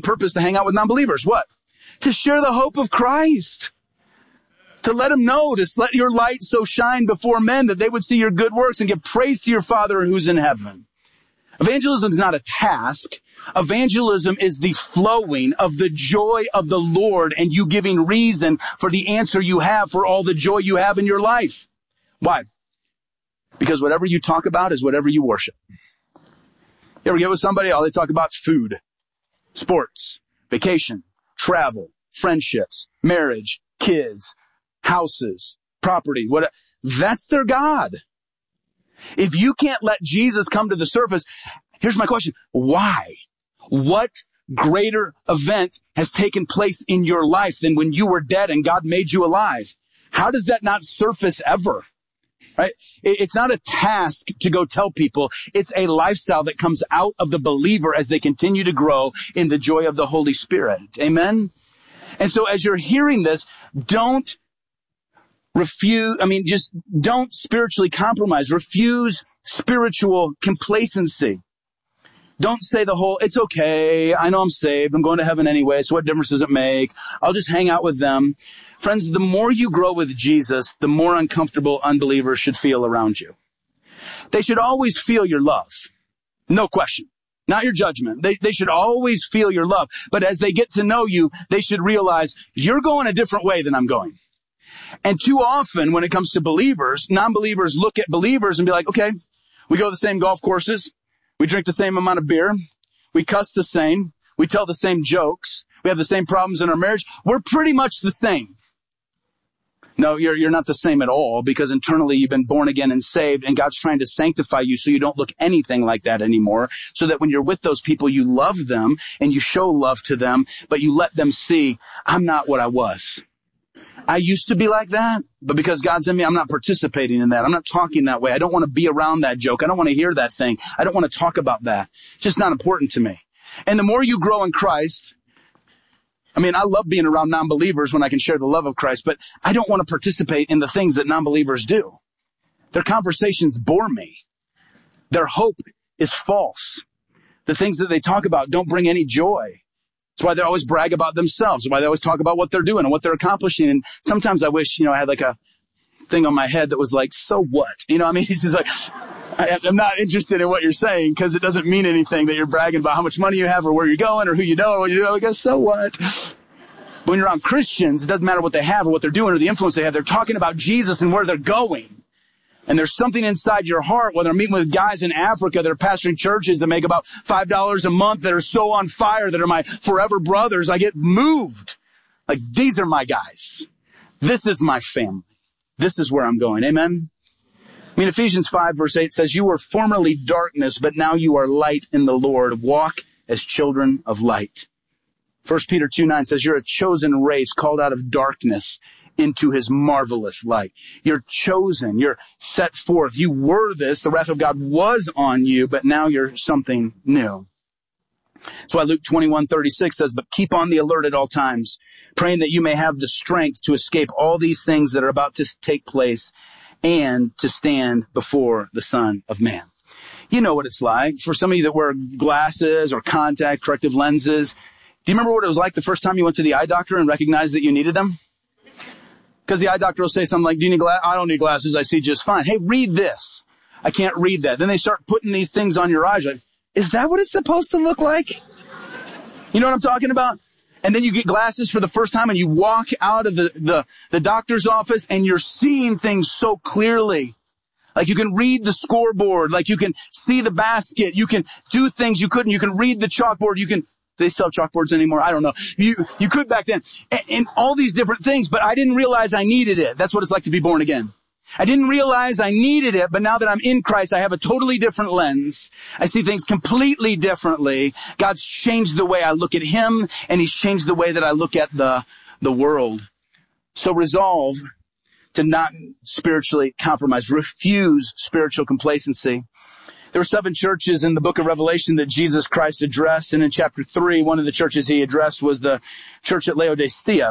purpose to hang out with non-believers? What? To share the hope of Christ. To let them know, to let your light so shine before men that they would see your good works and give praise to your Father who's in heaven. Evangelism is not a task. Evangelism is the flowing of the joy of the Lord and you giving reason for the answer you have for all the joy you have in your life. Why? Because whatever you talk about is whatever you worship. You ever get with somebody, all they talk about is food, sports, vacation, travel, friendships, marriage, kids, houses, property, what? That's their God. If you can't let Jesus come to the surface, here's my question. Why? What greater event has taken place in your life than when you were dead and God made you alive? How does that not surface ever? Right? It's not a task to go tell people. It's a lifestyle that comes out of the believer as they continue to grow in the joy of the Holy Spirit. Amen? And so as you're hearing this, don't don't spiritually compromise. Refuse spiritual complacency. Don't say it's okay, I know I'm saved, I'm going to heaven anyway, so what difference does it make? I'll just hang out with them. Friends, the more you grow with Jesus, the more uncomfortable unbelievers should feel around you. They should always feel your love. No question. Not your judgment. They should always feel your love. But as they get to know you, they should realize you're going a different way than I'm going. And too often when it comes to believers, non-believers look at believers and be like, okay, we go to the same golf courses. We drink the same amount of beer. We cuss the same. We tell the same jokes. We have the same problems in our marriage. We're pretty much the same. No, you're not the same at all because internally you've been born again and saved and God's trying to sanctify you so you don't look anything like that anymore. So that when you're with those people, you love them and you show love to them, but you let them see, I'm not what I was. I used to be like that, but because God's in me, I'm not participating in that. I'm not talking that way. I don't want to be around that joke. I don't want to hear that thing. I don't want to talk about that. It's just not important to me. And the more you grow in Christ, I love being around non-believers when I can share the love of Christ, but I don't want to participate in the things that non-believers do. Their conversations bore me. Their hope is false. The things that they talk about don't bring any joy. That's why they always brag about themselves. That's why they always talk about what they're doing and what they're accomplishing. And sometimes I wish, I had like a thing on my head that was like, so what? He's just like, I'm not interested in what you're saying because it doesn't mean anything that you're bragging about how much money you have or where you're going or who you know or what you do. I guess, so what? But when you're around Christians, it doesn't matter what they have or what they're doing or the influence they have. They're talking about Jesus and where they're going. And there's something inside your heart, whether I'm meeting with guys in Africa that are pastoring churches that make about $5 a month that are so on fire that are my forever brothers, I get moved. Like, these are my guys. This is my family. This is where I'm going. Amen? Ephesians 5 verse 8 says, you were formerly darkness, but now you are light in the Lord. Walk as children of light. 1 Peter 2:9 says, you're a chosen race called out of darkness into his marvelous light. You're chosen. You're set forth. You were this. The wrath of God was on you, but now you're something new. That's why Luke 21:36 says, but keep on the alert at all times, praying that you may have the strength to escape all these things that are about to take place and to stand before the Son of Man. You know what it's like. For some of you that wear glasses or contact corrective lenses, do you remember what it was like the first time you went to the eye doctor and recognized that you needed them? Because the eye doctor will say something like, do you need glasses? I don't need glasses. I see just fine. Hey, read this. I can't read that. Then they start putting these things on your eyes. Like, is that what it's supposed to look like? You know what I'm talking about? And then you get glasses for the first time and you walk out of the doctor's office and you're seeing things so clearly. Like you can read the scoreboard. Like you can see the basket. You can do things you couldn't. You can read the chalkboard. They sell chalkboards anymore? I don't know. You could back then. And all these different things, but I didn't realize I needed it. That's what it's like to be born again. I didn't realize I needed it, but now that I'm in Christ, I have a totally different lens. I see things completely differently. God's changed the way I look at him, and he's changed the way that I look at the world. So resolve to not spiritually compromise. Refuse spiritual complacency. There were 7 churches in the book of Revelation that Jesus Christ addressed. And in chapter 3, one of the churches he addressed was the church at Laodicea.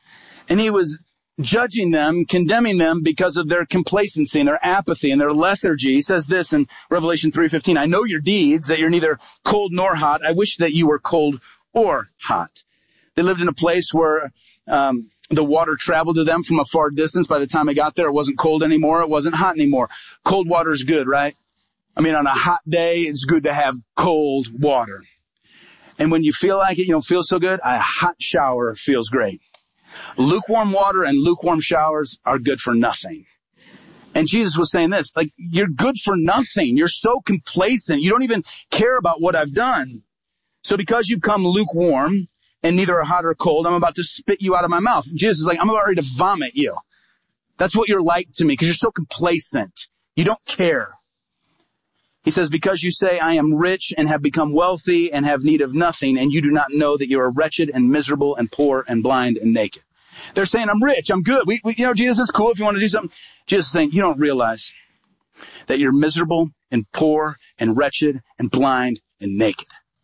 And he was judging them, condemning them because of their complacency and their apathy and their lethargy. He says this in Revelation 3:15, I know your deeds, that you're neither cold nor hot. I wish that you were cold or hot. They lived in a place where the water traveled to them from a far distance. By the time it got there, it wasn't cold anymore. It wasn't hot anymore. Cold water is good, right? I mean, on a hot day, it's good to have cold water. And when you feel like it, you don't feel so good, a hot shower feels great. Lukewarm water and lukewarm showers are good for nothing. And Jesus was saying this, like, you're good for nothing. You're so complacent. You don't even care about what I've done. So because you come lukewarm and neither are hot or cold, I'm about to spit you out of my mouth. Jesus is like, I'm about ready to vomit you. That's what you're like to me because you're so complacent. You don't care. He says, because you say, I am rich and have become wealthy and have need of nothing, and you do not know that you are wretched and miserable and poor and blind and naked. They're saying, I'm rich, I'm good. Jesus is cool if you want to do something. Jesus is saying, you don't realize that you're miserable and poor and wretched and blind and naked.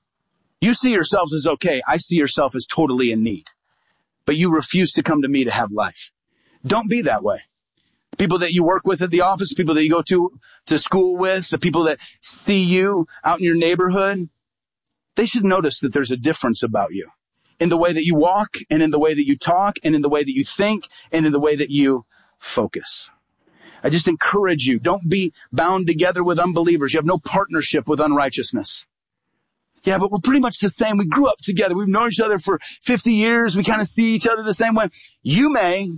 You see yourselves as okay. I see yourself as totally in need. But you refuse to come to me to have life. Don't be that way. People that you work with at the office, people that you go to school with, the people that see you out in your neighborhood, they should notice that there's a difference about you in the way that you walk and in the way that you talk and in the way that you think and in the way that you focus. I just encourage you, don't be bound together with unbelievers. You have no partnership with unrighteousness. Yeah, but we're pretty much the same. We grew up together. We've known each other for 50 years. We kind of see each other the same way. You may,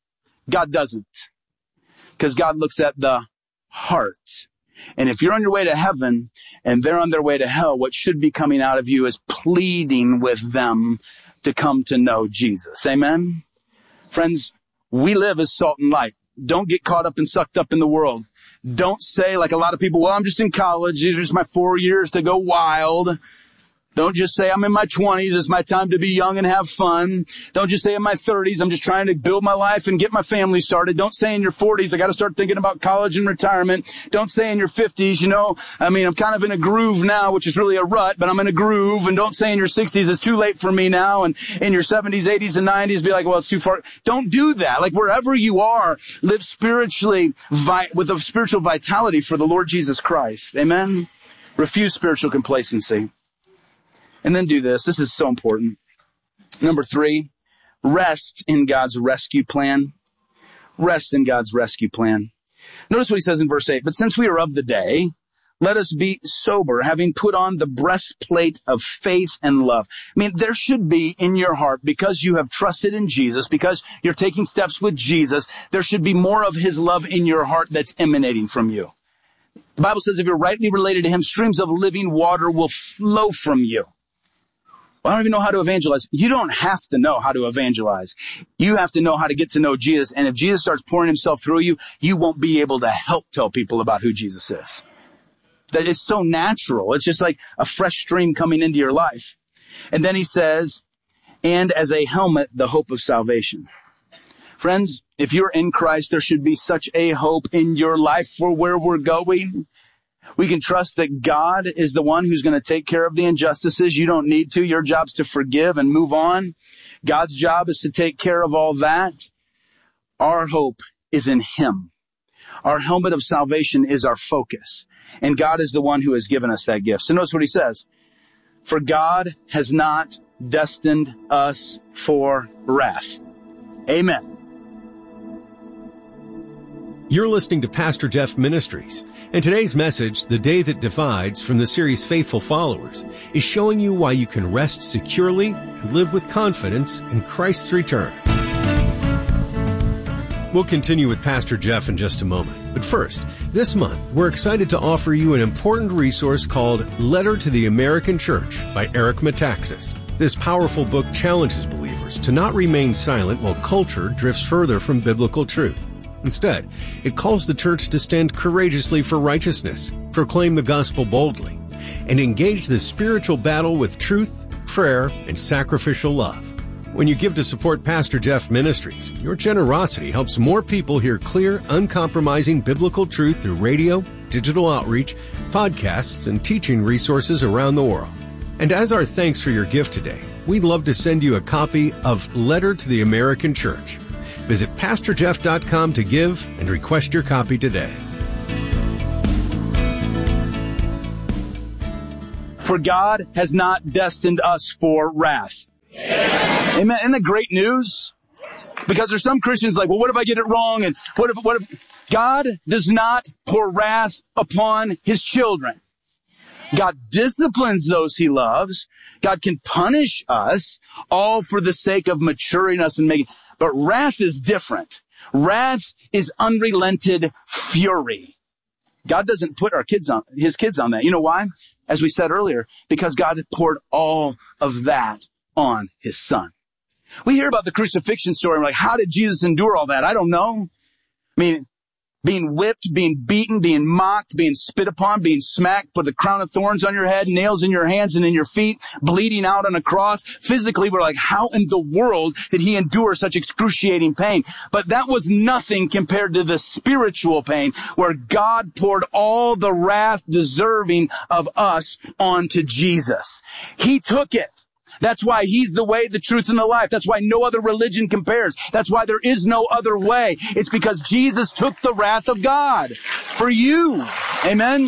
God doesn't. Because God looks at the heart. And if you're on your way to heaven and they're on their way to hell, what should be coming out of you is pleading with them to come to know Jesus. Amen? Friends, we live as salt and light. Don't get caught up and sucked up in the world. Don't say like a lot of people, well, I'm just in college. These are just my 4 years to go wild. Don't just say I'm in my 20s. It's my time to be young and have fun. Don't just say in my 30s. I'm just trying to build my life and get my family started. Don't say in your 40s. I got to start thinking about college and retirement. Don't say in your 50s. I'm kind of in a groove now, which is really a rut, but I'm in a groove. And don't say in your 60s. It's too late for me now. And in your 70s, 80s, and 90s, be like, well, it's too far. Don't do that. Like wherever you are, live spiritually with a spiritual vitality for the Lord Jesus Christ. Amen. Refuse spiritual complacency. And then do this. This is so important. Number 3, rest in God's rescue plan. Rest in God's rescue plan. Notice what he says in verse 8. But since we are of the day, let us be sober, having put on the breastplate of faith and love. I mean, there should be in your heart, because you have trusted in Jesus, because you're taking steps with Jesus, there should be more of his love in your heart that's emanating from you. The Bible says if you're rightly related to him, streams of living water will flow from you. Well, I don't even know how to evangelize. You don't have to know how to evangelize. You have to know how to get to know Jesus. And if Jesus starts pouring himself through you, you won't be able to help tell people about who Jesus is. That is so natural. It's just like a fresh stream coming into your life. And then he says, and as a helmet, the hope of salvation. Friends, if you're in Christ, there should be such a hope in your life for where we're going. We can trust that God is the one who's going to take care of the injustices. You don't need to. Your job's to forgive and move on. God's job is to take care of all that. Our hope is in him. Our helmet of salvation is our focus. And God is the one who has given us that gift. So notice what he says. For God has not destined us for wrath. Amen. You're listening to Pastor Jeff Ministries, and today's message, The Day That Divides, from the series Faithful Followers, is showing you why you can rest securely and live with confidence in Christ's return. We'll continue with Pastor Jeff in just a moment. But first, this month, we're excited to offer you an important resource called Letter to the American Church by Eric Metaxas. This powerful book challenges believers to not remain silent while culture drifts further from biblical truth. Instead, it calls the church to stand courageously for righteousness, proclaim the gospel boldly, and engage the spiritual battle with truth, prayer, and sacrificial love. When you give to support Pastor Jeff Ministries, your generosity helps more people hear clear, uncompromising biblical truth through radio, digital outreach, podcasts, and teaching resources around the world. And as our thanks for your gift today, we'd love to send you a copy of Letter to the American Church. Visit PastorJeff.com to give and request your copy today. For God has not destined us for wrath. Amen. Isn't that great news? Because there's some Christians like, well, what if I get it wrong? And what if God does not pour wrath upon his children. God disciplines those he loves. God can punish us, all for the sake of maturing us and making, but wrath is different. Wrath is unrelented fury. God doesn't put his kids on that. You know why? As we said earlier, because God had poured all of that on his son. We hear about the crucifixion story and we're like, how did Jesus endure all that? I don't know. I mean, being whipped, being beaten, being mocked, being spit upon, being smacked, put a crown of thorns on your head, nails in your hands and in your feet, bleeding out on a cross. Physically, we're like, how in the world did he endure such excruciating pain? But that was nothing compared to the spiritual pain where God poured all the wrath deserving of us onto Jesus. He took it. That's why he's the way, the truth, and the life. That's why no other religion compares. That's why there is no other way. It's because Jesus took the wrath of God for you. Amen?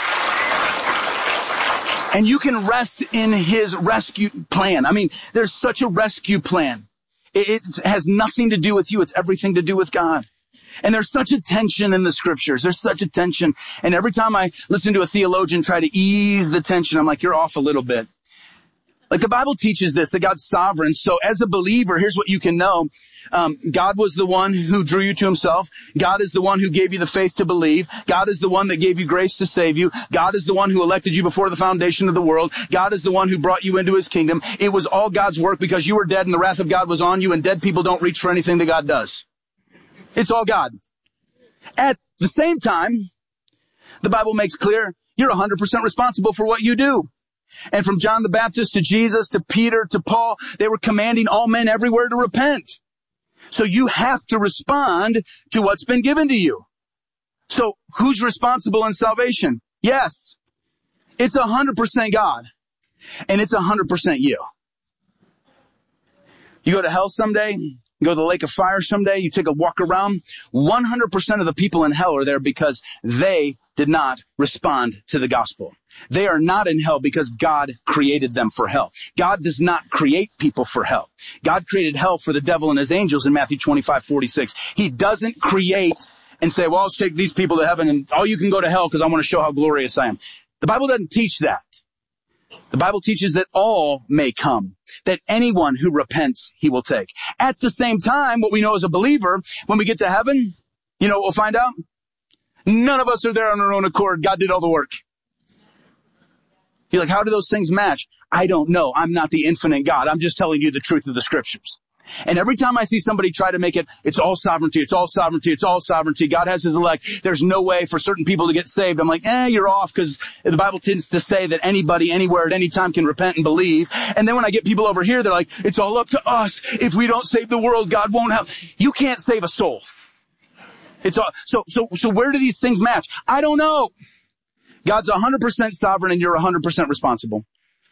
And you can rest in his rescue plan. I mean, there's such a rescue plan. It has nothing to do with you. It's everything to do with God. And there's such a tension in the scriptures. There's such a tension. And every time I listen to a theologian try to ease the tension, I'm like, you're off a little bit. Like the Bible teaches this, that God's sovereign. So as a believer, here's what you can know. God was the one who drew you to himself. God is the one who gave you the faith to believe. God is the one that gave you grace to save you. God is the one who elected you before the foundation of the world. God is the one who brought you into his kingdom. It was all God's work because you were dead and the wrath of God was on you, and dead people don't reach for anything that God does. It's all God. At the same time, the Bible makes clear you're 100% responsible for what you do. And from John the Baptist to Jesus to Peter to Paul, they were commanding all men everywhere to repent. So you have to respond to what's been given to you. So who's responsible in salvation? Yes, it's 100% God, and it's 100% you. You go to hell someday, you go to the lake of fire someday, you take a walk around, 100% of the people in hell are there because they did not respond to the gospel. They are not in hell because God created them for hell. God does not create people for hell. God created hell for the devil and his angels in Matthew 25:46. He doesn't create and say, well, I'll take these people to heaven and you can go to hell because I want to show how glorious I am. The Bible doesn't teach that. The Bible teaches that all may come, that anyone who repents, he will take. At the same time, what we know as a believer, when we get to heaven, you know what we'll find out? None of us are there on our own accord. God did all the work. You're like, how do those things match? I don't know. I'm not the infinite God. I'm just telling you the truth of the scriptures. And every time I see somebody try to make it, it's all sovereignty, it's all sovereignty, it's all sovereignty. God has his elect. There's no way for certain people to get saved. I'm like, you're off, because the Bible tends to say that anybody, anywhere, at any time can repent and believe. And then when I get people over here, they're like, it's all up to us. If we don't save the world, God won't help. You can't save a soul. It's all, so where do these things match? I don't know. God's 100% sovereign and you're 100% responsible.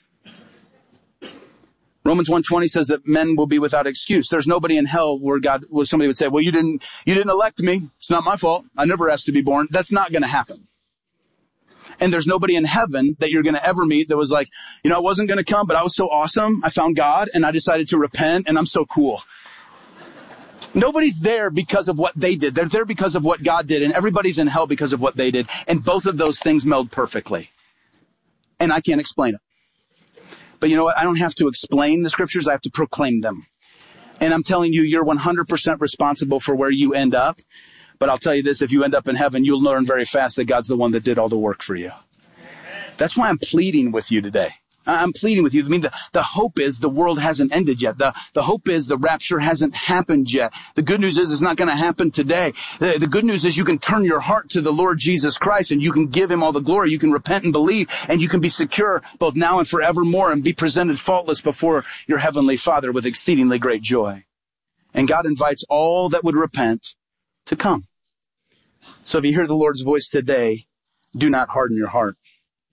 Romans 1:20 says that men will be without excuse. There's nobody in hell where somebody would say, well, you didn't elect me. It's not my fault. I never asked to be born. That's not going to happen. And there's nobody in heaven that you're going to ever meet that was like, I wasn't going to come, but I was so awesome. I found God and I decided to repent and I'm so cool. Nobody's there because of what they did. They're there because of what God did, and everybody's in hell because of what they did. And both of those things meld perfectly. And I can't explain it. But you know what? I don't have to explain the scriptures. I have to proclaim them. And I'm telling you, you're 100% responsible for where you end up. But I'll tell you this, if you end up in heaven, you'll learn very fast that God's the one that did all the work for you. That's why I'm pleading with you today. I'm pleading with you. I mean, the hope is the world hasn't ended yet. The hope is the rapture hasn't happened yet. The good news is it's not going to happen today. The good news is you can turn your heart to the Lord Jesus Christ and you can give him all the glory. You can repent and believe, and you can be secure both now and forevermore and be presented faultless before your heavenly Father with exceedingly great joy. And God invites all that would repent to come. So if you hear the Lord's voice today, do not harden your heart.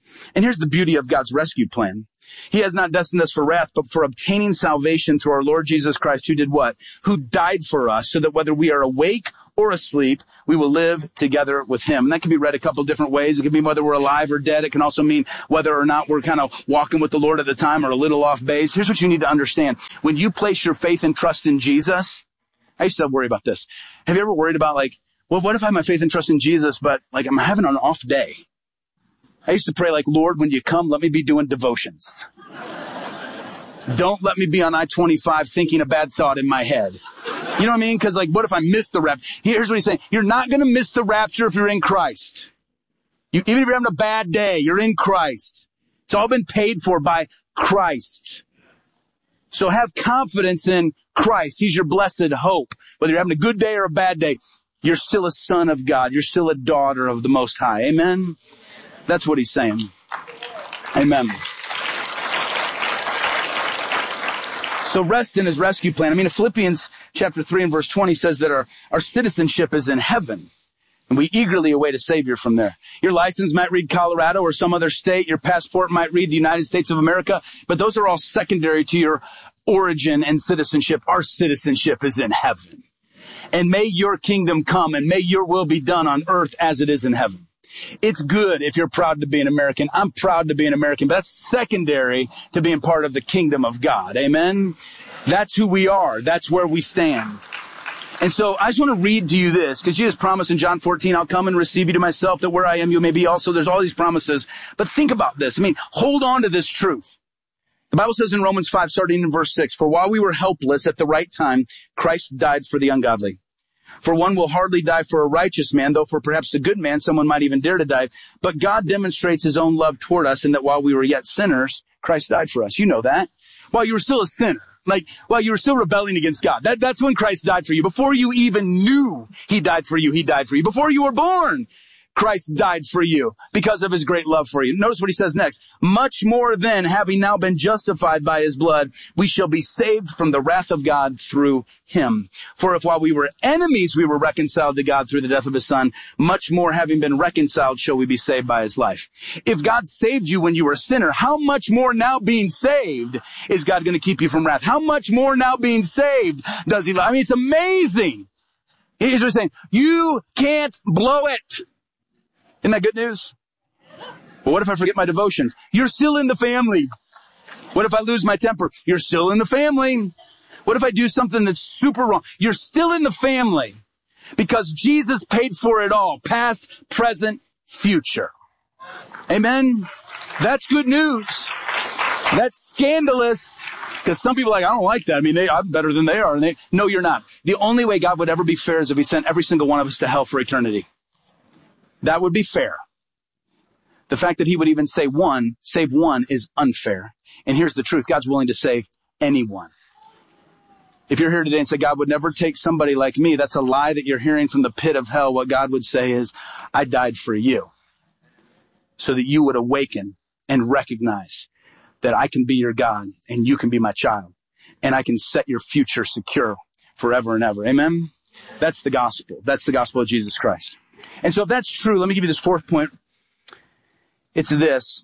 And here's the beauty of God's rescue plan. He has not destined us for wrath, but for obtaining salvation through our Lord Jesus Christ, who did what? Who died for us, so that whether we are awake or asleep, we will live together with him. And that can be read a couple different ways. It can mean whether we're alive or dead. It can also mean whether or not we're kind of walking with the Lord at the time or a little off base. Here's what you need to understand. When you place your faith and trust in Jesus, I used to worry about this. Have you ever worried about well, what if I have my faith and trust in Jesus, but I'm having an off day? I used to pray Lord, when you come, let me be doing devotions. Don't let me be on I-25 thinking a bad thought in my head. You know what I mean? Because what if I miss the rapture? Here's what he's saying. You're not going to miss the rapture if you're in Christ. Even if you're having a bad day, you're in Christ. It's all been paid for by Christ. So have confidence in Christ. He's your blessed hope. Whether you're having a good day or a bad day, you're still a son of God. You're still a daughter of the Most High. Amen? That's what he's saying. Amen. So rest in his rescue plan. Philippians chapter 3 and verse 20 says that our citizenship is in heaven. And we eagerly await a Savior from there. Your license might read Colorado or some other state. Your passport might read the United States of America. But those are all secondary to your origin and citizenship. Our citizenship is in heaven. And may your kingdom come and may your will be done on earth as it is in heaven. It's good if you're proud to be an American. I'm proud to be an American, but that's secondary to being part of the kingdom of God. Amen? That's who we are. That's where we stand. And so I just want to read to you this, because Jesus promised in John 14, I'll come and receive you to myself, that where I am, you may be also. There's all these promises. But think about this. Hold on to this truth. The Bible says in Romans 5, starting in verse 6, for while we were helpless at the right time, Christ died for the ungodly. For one will hardly die for a righteous man, though for perhaps a good man, someone might even dare to die. But God demonstrates his own love toward us in that while we were yet sinners, Christ died for us. You know that. While you were still a sinner. While you were still rebelling against God. That's when Christ died for you. Before you even knew he died for you, he died for you. Before you were born, Christ died for you because of his great love for you. Notice what he says next. Much more then, having now been justified by his blood, we shall be saved from the wrath of God through him. For if while we were enemies, we were reconciled to God through the death of his son, much more having been reconciled shall we be saved by his life. If God saved you when you were a sinner, how much more now being saved is God going to keep you from wrath? How much more now being saved does he love? It's amazing. Here's what he's saying. You can't blow it. Isn't that good news? Well, what if I forget my devotions? You're still in the family. What if I lose my temper? You're still in the family. What if I do something that's super wrong? You're still in the family because Jesus paid for it all, past, present, future. Amen? That's good news. That's scandalous because some people are I don't like that. I'm better than they are. No, you're not. The only way God would ever be fair is if he sent every single one of us to hell for eternity. That would be fair. The fact that he would even save one is unfair. And here's the truth. God's willing to save anyone. If you're here today and say, God would never take somebody like me, that's a lie that you're hearing from the pit of hell. What God would say is, I died for you so that you would awaken and recognize that I can be your God and you can be my child and I can set your future secure forever and ever. Amen? That's the gospel. That's the gospel of Jesus Christ. And so if that's true, let me give you this fourth point. It's this.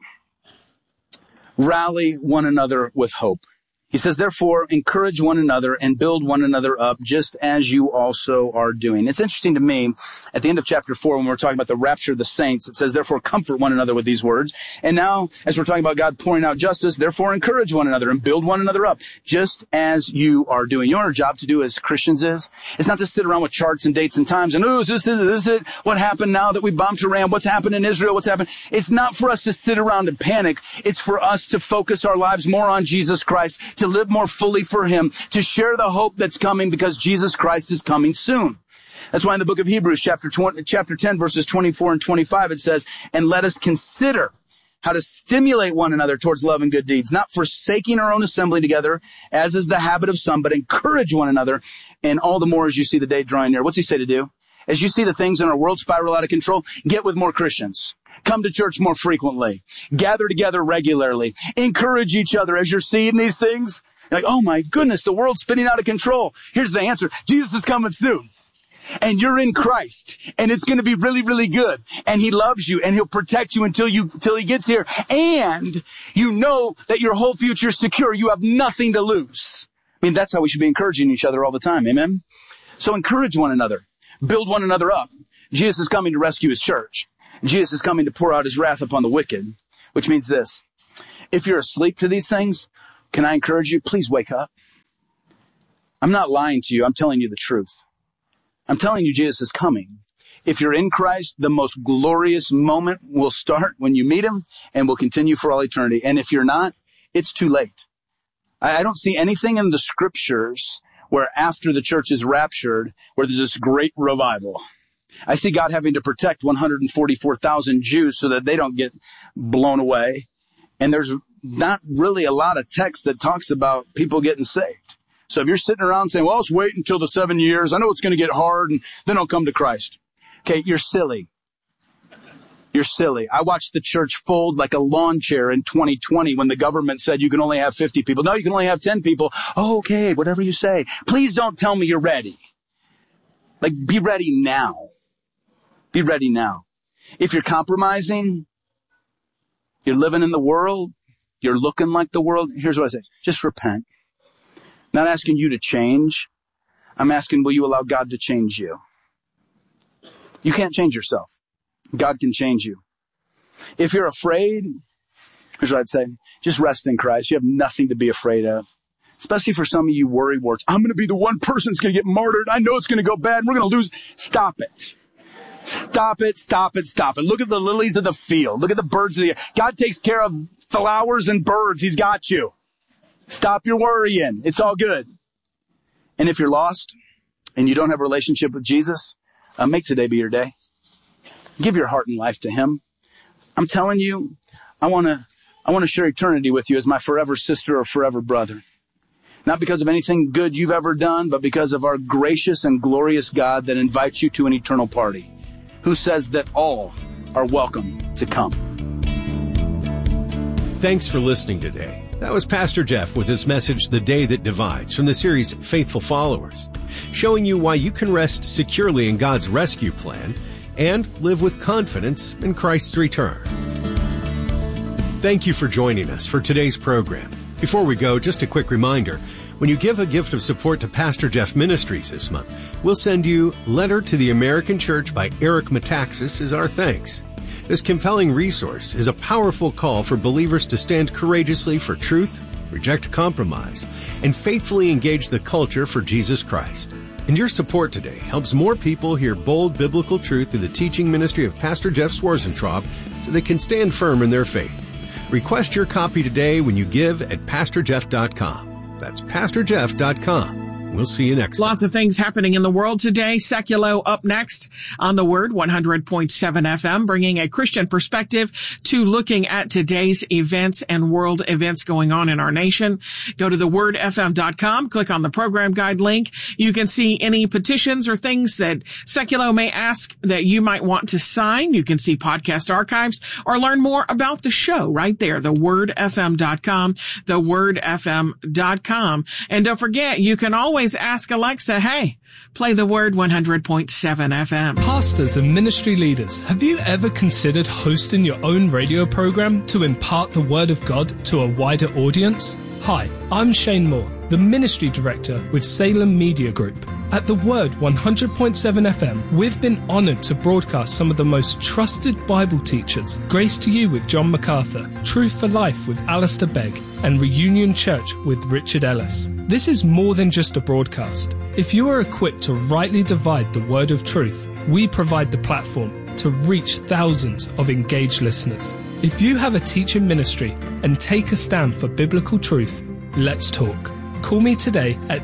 Rally one another with hope. He says, therefore, encourage one another and build one another up, just as you also are doing. It's interesting to me, at the end of chapter 4, when we're talking about the rapture of the saints, it says, therefore, comfort one another with these words. And now, as we're talking about God pouring out justice, therefore, encourage one another and build one another up, just as you are doing. You know what our job to do as Christians is? It's not to sit around with charts and dates and times and, is this it? What happened now that we bombed Iran? What's happened in Israel? What's happened? It's not for us to sit around and panic. It's for us to focus our lives more on Jesus Christ, to live more fully for him, to share the hope that's coming because Jesus Christ is coming soon. That's why in the book of Hebrews, chapter 10, verses 24 and 25, it says, and let us consider how to stimulate one another towards love and good deeds, not forsaking our own assembly together, as is the habit of some, but encourage one another, and all the more as you see the day drawing near. What's he say to do? As you see the things in our world spiral out of control, get with more Christians. Come to church more frequently. Gather together regularly. Encourage each other as you're seeing these things. You're like, oh my goodness, the world's spinning out of control. Here's the answer. Jesus is coming soon. and you're in Christ, and it's going to be really, really good. And he loves you, and he'll protect you until he gets here. And you know that your whole future is secure. You have nothing to lose. I mean, that's how we should be encouraging each other all the time. Amen. So encourage one another. Build one another up. Jesus is coming to rescue his church. Jesus is coming to pour out his wrath upon the wicked, which means this. If you're asleep to these things, can I encourage you? Please wake up. I'm not lying to you. I'm telling you the truth. I'm telling you Jesus is coming. If you're in Christ, the most glorious moment will start when you meet him and will continue for all eternity. And if you're not, it's too late. I don't see anything in the scriptures where after the church is raptured, where there's this great revival. I see God having to protect 144,000 Jews so that they don't get blown away. And there's not really a lot of text that talks about people getting saved. So if you're sitting around saying, well, let's wait until the 7 years. I know it's going to get hard and then I'll come to Christ. Okay, you're silly. You're silly. I watched the church fold like a lawn chair in 2020 when the government said you can only have 50 people. No, you can only have 10 people. Oh, okay, whatever you say. Please don't tell me you're ready. Like, be ready now. Be ready now. If you're compromising, you're living in the world, you're looking like the world, here's what I say. Just repent. Not asking you to change. I'm asking, will you allow God to change you? You can't change yourself. God can change you. If you're afraid, here's what I'd say. Just rest in Christ. You have nothing to be afraid of. Especially for some of you worry warts. I'm going to be the one person that's going to get martyred. I know it's going to go bad and we're going to lose. Stop it. Stop it, stop it, stop it. Look at the lilies of the field. Look at the birds of the air. God takes care of flowers and birds. He's got you. Stop your worrying. It's all good. And if you're lost and you don't have a relationship with Jesus, make today be your day. Give your heart and life to him. I'm telling you, I want to share eternity with you as my forever sister or forever brother. Not because of anything good you've ever done, but because of our gracious and glorious God that invites you to an eternal party, who says that all are welcome to come. Thanks for listening today. That was Pastor Jeff with his message, The Day That Divides, from the series Faithful Followers, showing you why you can rest securely in God's rescue plan and live with confidence in Christ's return. Thank you for joining us for today's program. Before we go, just a quick reminder. When you give a gift of support to Pastor Jeff Ministries this month, we'll send you Letter to the American Church by Eric Metaxas as our thanks. This compelling resource is a powerful call for believers to stand courageously for truth, reject compromise, and faithfully engage the culture for Jesus Christ. And your support today helps more people hear bold biblical truth through the teaching ministry of Pastor Jeff Swarzentraub so they can stand firm in their faith. Request your copy today when you give at PastorJeff.com. That's PastorJeff.com. We'll see you next time. Lots of things happening in the world today. Seculo up next on The Word, 100.7 FM, bringing a Christian perspective to looking at today's events and world events going on in our nation. Go to thewordfm.com, click on the program guide link. You can see any petitions or things that Seculo may ask that you might want to sign. You can see podcast archives or learn more about the show right there, thewordfm.com, thewordfm.com. And don't forget, you can always ask Alexa, hey, play The Word 100.7 FM. Pastors and ministry leaders, have you ever considered hosting your own radio program to impart the Word of God to a wider audience? Hi, I'm Shane Moore, the Ministry Director with Salem Media Group. At The Word 100.7 FM, we've been honored to broadcast some of the most trusted Bible teachers, Grace to You with John MacArthur, Truth for Life with Alistair Begg, and Reunion Church with Richard Ellis. This is more than just a broadcast. If you are equipped to rightly divide the word of truth, we provide the platform to reach thousands of engaged listeners. If you have a teaching ministry and take a stand for biblical truth, let's talk. Call me today at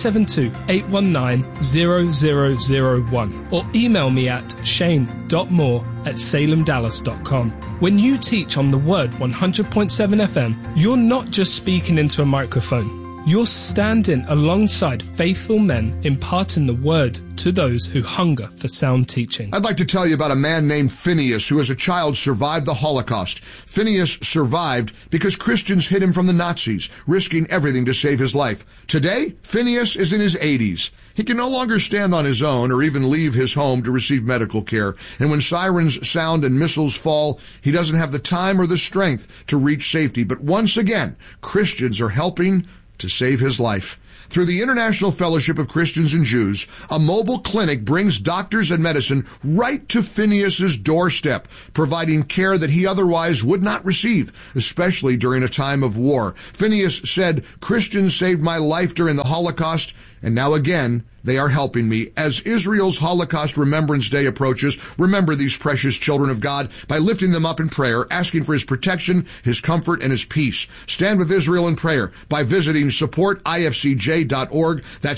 972-819-0001 or email me at shane.moore@salemdallas.com. When you teach on The Word 100.7 FM, you're not just speaking into a microphone. You're standing alongside faithful men imparting the word to those who hunger for sound teaching. I'd like to tell you about a man named Phineas who as a child survived the Holocaust. Phineas survived because Christians hid him from the Nazis, risking everything to save his life. Today, Phineas is in his 80s. He can no longer stand on his own or even leave his home to receive medical care. And when sirens sound and missiles fall, he doesn't have the time or the strength to reach safety. But once again, Christians are helping to save his life. Through the International Fellowship of Christians and Jews, a mobile clinic brings doctors and medicine right to Phineas's doorstep, providing care that he otherwise would not receive, especially during a time of war. Phineas said, "Christians saved my life during the Holocaust, and now again, they are helping me." As Israel's Holocaust Remembrance Day approaches, remember these precious children of God by lifting them up in prayer, asking for his protection, his comfort, and his peace. Stand with Israel in prayer by visiting supportifcj.org. That's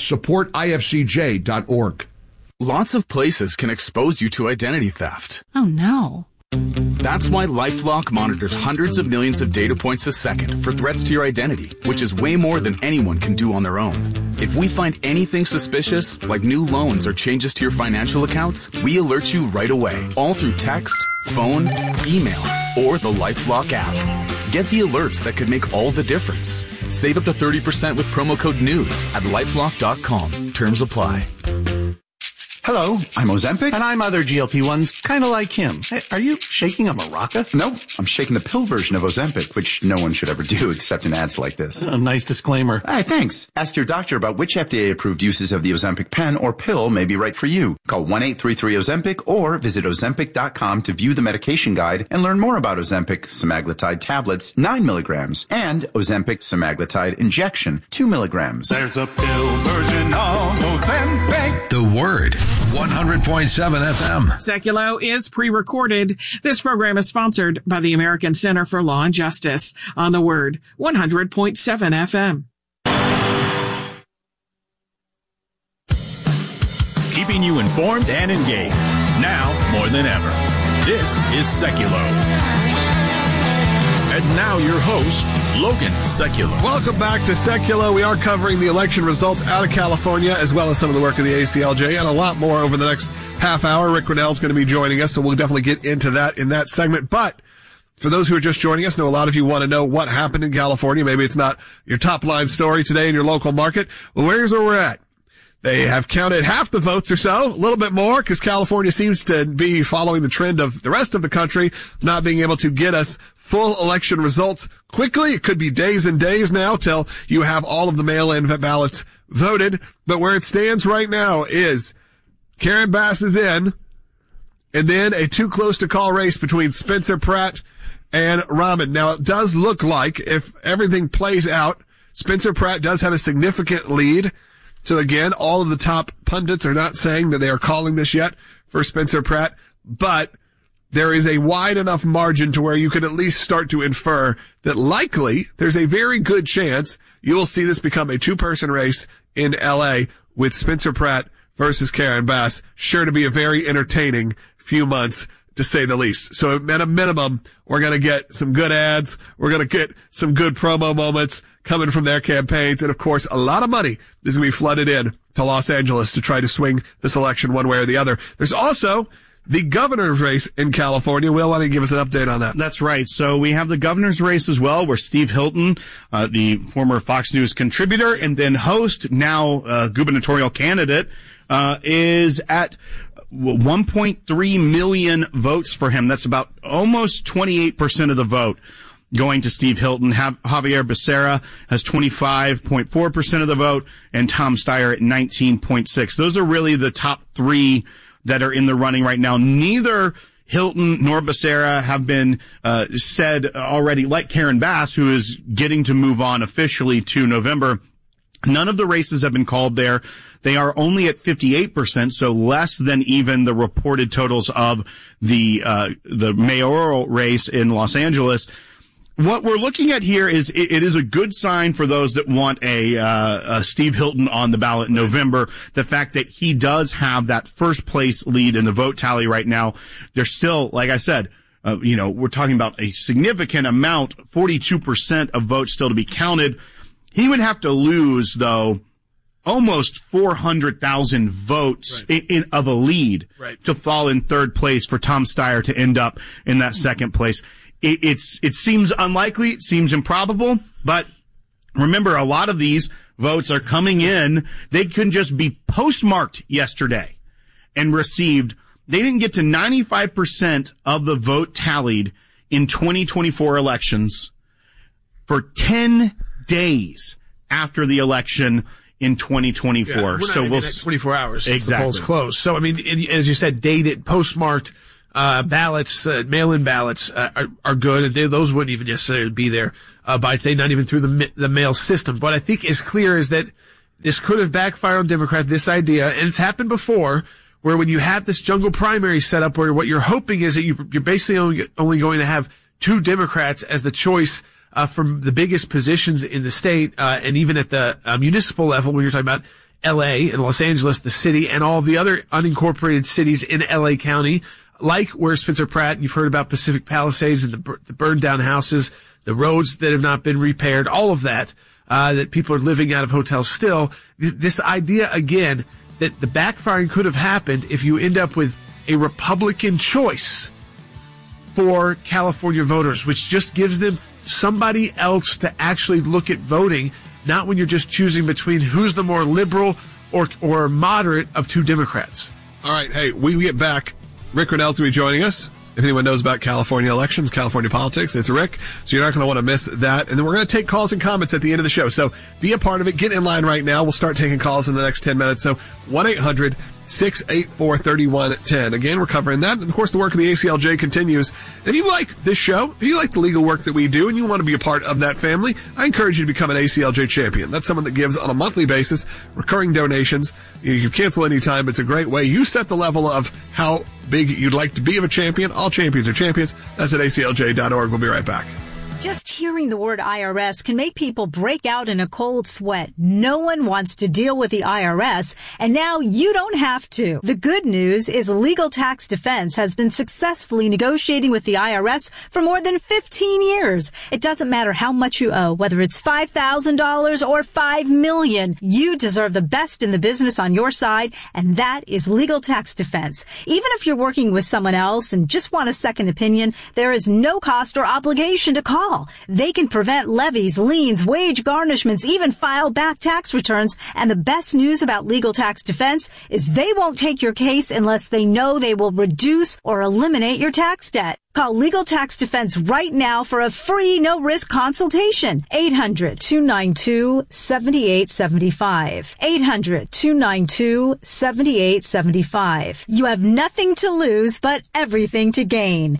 supportifcj.org. Lots of places can expose you to identity theft. Oh, no. That's why LifeLock monitors hundreds of millions of data points a second for threats to your identity, which is way more than anyone can do on their own. If we find anything suspicious, like new loans or changes to your financial accounts, we alert you right away, all through text, phone, email, or the LifeLock app. Get the alerts that could make all the difference. Save up to 30% with promo code NEWS at LifeLock.com. Terms apply. Hello, I'm Ozempic. And I'm other GLP-1s, kind of like him. Hey, are you shaking a maraca? No, I'm shaking the pill version of Ozempic, which no one should ever do except in ads like this. A nice disclaimer. Hey, thanks. Ask your doctor about which FDA-approved uses of the Ozempic pen or pill may be right for you. Call 1-833-OZEMPIC or visit Ozempic.com to view the medication guide and learn more about Ozempic semaglutide tablets, 9 milligrams, and Ozempic semaglutide injection, 2 milligrams. There's a pill version of Ozempic. The Word. 100.7 FM. Seculo is pre-recorded. This program is sponsored by the American Center for Law and Justice on the Word, 100.7 FM. Keeping you informed and engaged. Now more than ever. This is Seculo. And now your host, Logan Seculo. Welcome back to Seculo. We are covering the election results out of California, as well as some of the work of the ACLJ, and a lot more over the next half hour. Rick Riddell is going to be joining us, so we'll definitely get into that in that segment. But for those who are just joining us, I know a lot of you want to know what happened in California. Maybe it's not your top line story today in your local market. Well, here's where we're at. They have counted half the votes or so, a little bit more, because California seems to be following the trend of the rest of the country, not being able to get us full election results quickly. It could be days and days now till you have all of the mail-in ballots voted. But where it stands right now is Karen Bass is in, and then a too close to call race between Spencer Pratt and Rahman. Now, it does look like if everything plays out, Spencer Pratt does have a significant lead. So again, all of the top pundits are not saying that they are calling this yet for Spencer Pratt, but there is a wide enough margin to where you could at least start to infer that likely there's a very good chance you will see this become a two-person race in LA with Spencer Pratt versus Karen Bass. Sure to be a very entertaining few months, to say the least. So at a minimum, we're going to get some good ads. We're going to get some good promo moments coming from their campaigns. And of course, a lot of money is going to be flooded in to Los Angeles to try to swing this election one way or the other. There's also the governor's race in California. Will, why don't you give us an update on that? That's right. So we have the governor's race as well, where Steve Hilton, the former Fox News contributor and then host, now gubernatorial candidate, is at 1.3 million votes for him. That's about almost 28% of the vote going to Steve Hilton. Javier Becerra has 25.4% of the vote, and Tom Steyer at 19.6%. Those are really the top three that are in the running right now. Neither Hilton nor Becerra have been said already, like Karen Bass, who is getting to move on officially to November. None of the races have been called there. They are only at 58%, so less than even the reported totals of the mayoral race in Los Angeles. What we're looking at here is it is a good sign for those that want a Steve Hilton on the ballot in November. The fact that he does have that first place lead in the vote tally right now. There's still, like I said, we're talking about a significant amount, 42% of votes still to be counted. He would have to lose, though, almost 400,000 votes of a lead to fall in third place for Tom Steyer to end up in that second place. It seems unlikely, it seems improbable, but remember, a lot of these votes are coming in. They couldn't just be postmarked yesterday and received. They didn't get to 95% of the vote tallied in 2024 elections for 10 days after the election in 2024. Yeah, so we'll 24 hours. Exactly. The polls closed. So, I mean, as you said, dated, postmarked, ballots, mail-in ballots, are good. And those wouldn't even necessarily be there, by today, not even through the mail system. What I think is clear is that this could have backfired on Democrats, this idea, and it's happened before, where when you have this jungle primary set up where what you're hoping is that you're basically only going to have two Democrats as the choice from the biggest positions in the state, and even at the municipal level, when you're talking about L.A. and Los Angeles, the city, and all of the other unincorporated cities in L.A. County, like where Spencer Pratt, you've heard about Pacific Palisades and the burned down houses, the roads that have not been repaired, all of that, that people are living out of hotels still. This idea, again, that the backfiring could have happened if you end up with a Republican choice for California voters, which just gives them somebody else to actually look at voting, not when you're just choosing between who's the more liberal or moderate of two Democrats. All right. Hey, we get back. Rick Grenell's going to be joining us. If anyone knows about California elections, California politics, it's Rick. So you're not going to want to miss that. And then we're going to take calls and comments at the end of the show. So be a part of it. Get in line right now. We'll start taking calls in the next 10 minutes. So 1-800-684-3110. Again, we're covering that. And of course, the work of the ACLJ continues. If you like this show, if you like the legal work that we do and you want to be a part of that family, I encourage you to become an ACLJ champion. That's someone that gives on a monthly basis, recurring donations. You can cancel anytime. It's a great way. You set the level of how big you'd like to be of a champion. All champions are champions. That's at ACLJ.org. We'll be right back. Just hearing the word IRS can make people break out in a cold sweat. No one wants to deal with the IRS, and now you don't have to. The good news is Legal Tax Defense has been successfully negotiating with the IRS for more than 15 years. It doesn't matter how much you owe, whether it's $5,000 or $5 million. You deserve the best in the business on your side, and that is Legal Tax Defense. Even if you're working with someone else and just want a second opinion, there is no cost or obligation to call. They can prevent levies, liens, wage garnishments, even file back tax returns. And the best news about Legal Tax Defense is they won't take your case unless they know they will reduce or eliminate your tax debt. Call Legal Tax Defense right now for a free, no-risk consultation. 800-292-7875. 800-292-7875. You have nothing to lose, but everything to gain.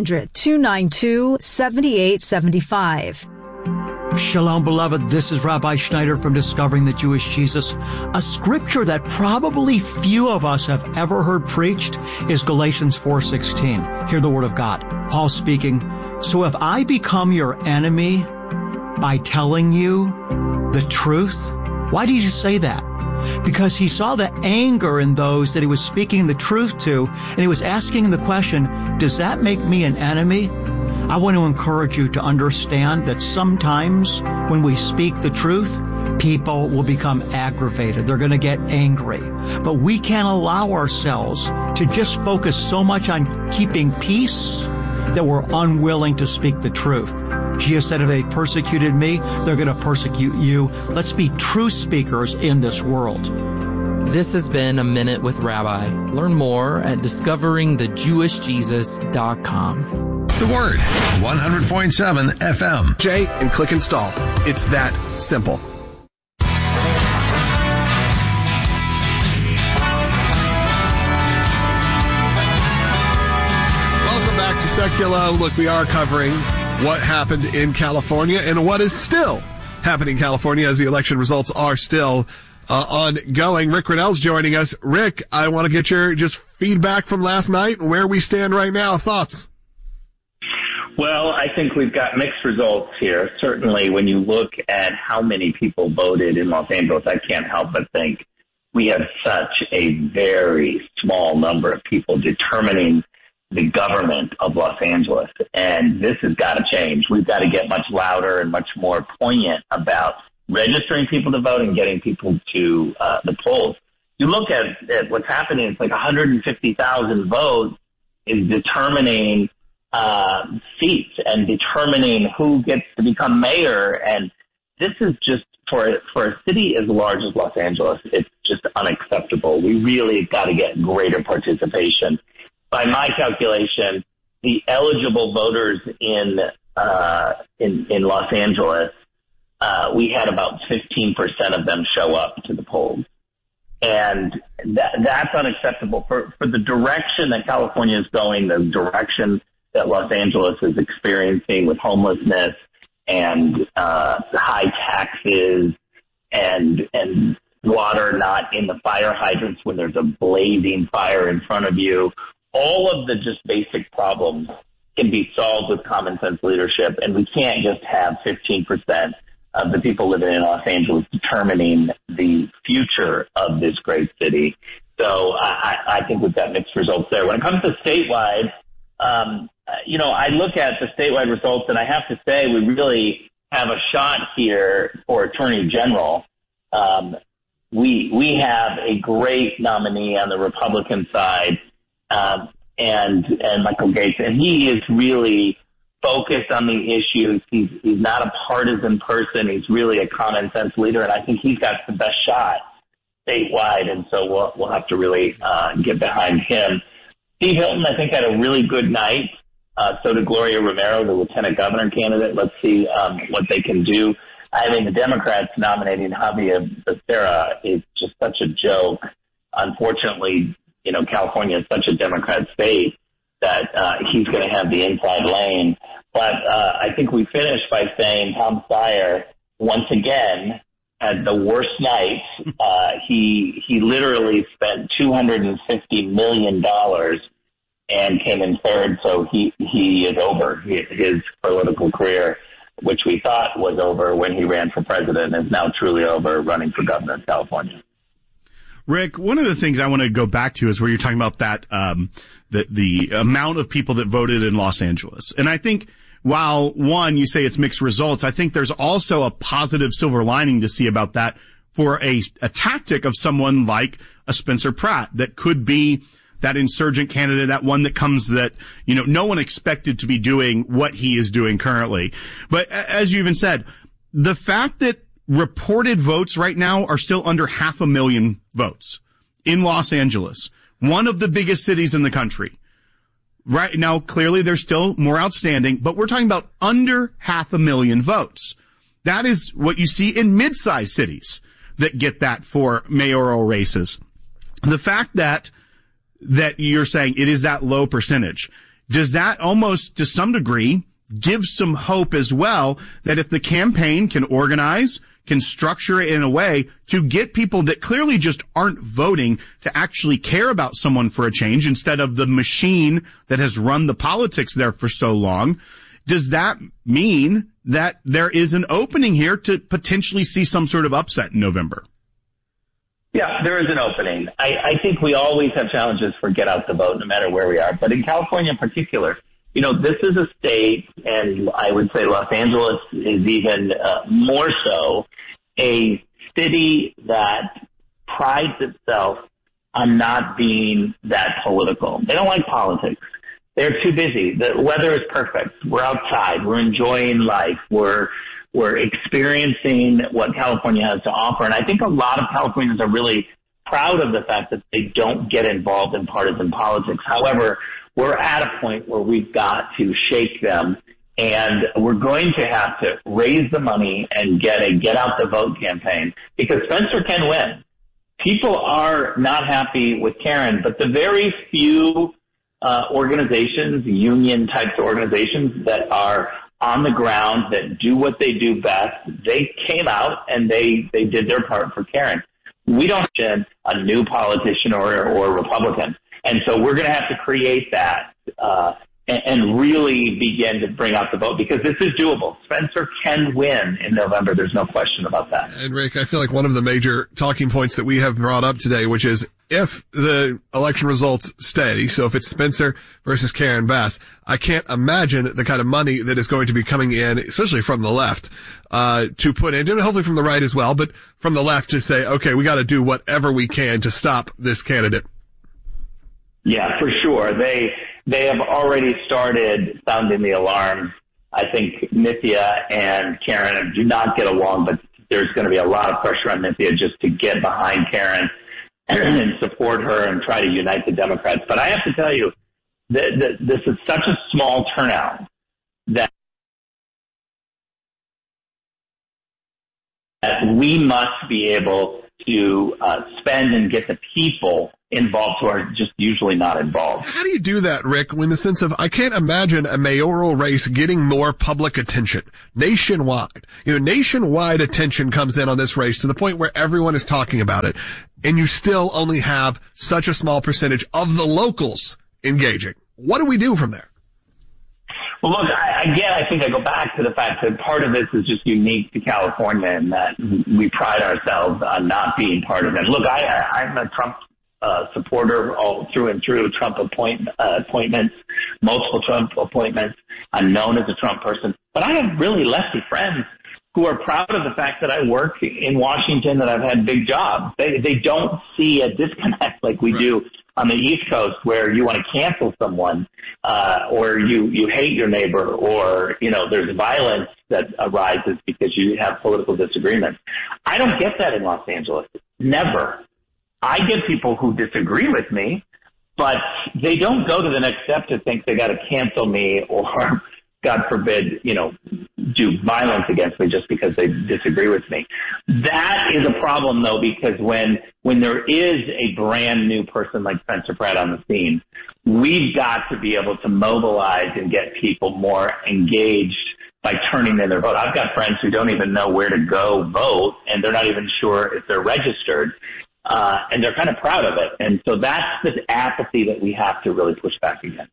800-292-7875. Shalom, beloved. This is Rabbi Schneider from Discovering the Jewish Jesus. A scripture that probably few of us have ever heard preached is Galatians 4:16. Hear the word of God. Paul speaking, so if I become your enemy by telling you the truth, why did he say that? Because he saw the anger in those that he was speaking the truth to, and he was asking the question, does that make me an enemy? I want to encourage you to understand that sometimes when we speak the truth, people will become aggravated. They're going to get angry. But we can't allow ourselves to just focus so much on keeping peace that we're unwilling to speak the truth. Jesus said, if they persecuted me, they're going to persecute you. Let's be truth speakers in this world. This has been A Minute with Rabbi. Learn more at discoveringthejewishjesus.com. The Word, 100.7 FM. Jay, and click install. It's that simple. Welcome back to Secular. Look, we are covering what happened in California and what is still happening in California as the election results are still ongoing. Rick Grenell's joining us. Rick, I want to get your just feedback from last night and where we stand right now. Thoughts? Well, I think we've got mixed results here. Certainly, when you look at how many people voted in Los Angeles, I can't help but think we have such a very small number of people determining the government of Los Angeles. And this has got to change. We've got to get much louder and much more poignant about registering people to vote and getting people to the polls. You look at what's happening, it's like 150,000 votes is determining seats and determining who gets to become mayor. And this is just, for a city as large as Los Angeles, it's just unacceptable. We really got to get greater participation. By my calculation, the eligible voters in Los Angeles, we had about 15% of them show up to the polls. And that's unacceptable for the direction that California is going, the direction that Los Angeles is experiencing with homelessness and high taxes and water not in the fire hydrants when there's a blazing fire in front of you. All of the just basic problems can be solved with common sense leadership, and we can't just have 15% of the people living in Los Angeles determining the future of this great city. So I think we've got mixed results there. When it comes to statewide, I look at the statewide results, and I have to say we really have a shot here for Attorney General. We have a great nominee on the Republican side, and Michael Gates, and he is really focused on the issues. He's not a partisan person. He's really a common sense leader, and I think he's got the best shot statewide. And so we'll have to really get behind him. Steve Hilton, I think, had a really good night. So did Gloria Romero, the lieutenant governor candidate. Let's see what they can do. I mean, the Democrats nominating Javier Becerra is just such a joke. Unfortunately, California is such a Democrat state that he's going to have the inside lane. But I think we finished by saying Tom Steyer, once again, had the worst night. He literally spent $250 million and came in third, so he is over. His political career, which we thought was over when he ran for president, is now truly over running for governor of California. Rick, one of the things I want to go back to is where you're talking about that, the amount of people that voted in Los Angeles. And I think while one, you say it's mixed results, I think there's also a positive silver lining to see about that for a tactic of someone like a Spencer Pratt that could be that insurgent candidate, that one that comes that, no one expected to be doing what he is doing currently. But as you even said, the fact that reported votes right now are still under 500,000 votes in Los Angeles, one of the biggest cities in the country. Right now, clearly there's still more outstanding, but we're talking about under 500,000 votes. That is what you see in mid-sized cities that get that for mayoral races. The fact that you're saying it is that low percentage, does that almost to some degree give some hope as well that if the campaign can organize, can structure it in a way to get people that clearly just aren't voting to actually care about someone for a change instead of the machine that has run the politics there for so long, does that mean that there is an opening here to potentially see some sort of upset in November? Yeah, there is an opening. I think we always have challenges for get out the vote no matter where we are. But in California in particular, this is a state, and I would say Los Angeles is even more so, a city that prides itself on not being that political. They don't like politics. They're too busy. The weather is perfect. We're outside. We're enjoying life. We're experiencing what California has to offer. And I think a lot of Californians are really proud of the fact that they don't get involved in partisan politics. However, we're at a point where we've got to shake them, and we're going to have to raise the money and get a get out the vote campaign, because Spencer can win. People are not happy with Karen, but the very few organizations, union types of organizations that are on the ground, that do what they do best, they came out and they did their part for Karen. We don't have a new politician or Republican. And so we're going to have to create that and really begin to bring out the vote, because this is doable. Spencer can win in November. There's no question about that. And Rick, I feel like one of the major talking points that we have brought up today, which is if the election results steady, so if it's Spencer versus Karen Bass, I can't imagine the kind of money that is going to be coming in, especially from the left, to put in, and hopefully from the right as well, but from the left to say, okay, we got to do whatever we can to stop this candidate. Yeah, for sure. They have already started sounding the alarm. I think Nithya and Karen do not get along, but there's going to be a lot of pressure on Nithya just to get behind Karen and support her and try to unite the Democrats. But I have to tell you, this is such a small turnout that we must be able to spend and get the people involved who are just usually not involved. How do you do that, Rick, in the sense of, I can't imagine a mayoral race getting more public attention nationwide. Nationwide attention comes in on this race to the point where everyone is talking about it, and you still only have such a small percentage of the locals engaging. What do we do from there? Well, look, I think I go back to the fact that part of this is just unique to California and that we pride ourselves on not being part of it. Look, I'm a Trump supporter all through and through. Trump appointments, multiple Trump appointments. I'm known as a Trump person, but I have really lefty friends who are proud of the fact that I work in Washington, that I've had big jobs. They don't see a disconnect like we do on the East Coast, where you want to cancel someone, or you hate your neighbor, or, there's violence that arises because you have political disagreements. I don't get that in Los Angeles. Never. I get people who disagree with me, but they don't go to the next step to think they got to cancel me or, God forbid, do violence against me just because they disagree with me. That is a problem, though, because when there is a brand new person like Spencer Pratt on the scene, we've got to be able to mobilize and get people more engaged by turning in their vote. I've got friends who don't even know where to go vote, and they're not even sure if they're registered. And they're kind of proud of it. And so that's this apathy that we have to really push back against.